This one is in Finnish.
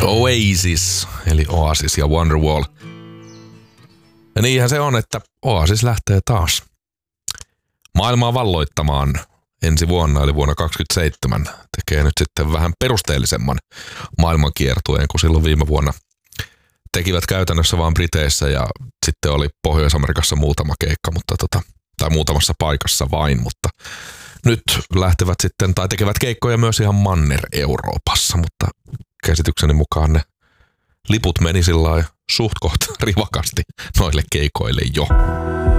Oasis, eli Oasis ja Wonderwall. Ja niinhän se on, että Oasis lähtee taas maailmaa valloittamaan ensi vuonna, eli vuonna 2027. Tekee nyt sitten vähän perusteellisemman maailmankiertueen kuin silloin viime vuonna. Tekivät käytännössä vaan Briteissä ja sitten oli Pohjois-Amerikassa muutama keikka, tai muutamassa paikassa vain, mutta nyt lähtevät sitten, tai tekevät keikkoja myös ihan Manner-Euroopassa, mutta käsitykseni mukaan ne liput meni sillä suht koht rivakasti noille keikoille jo.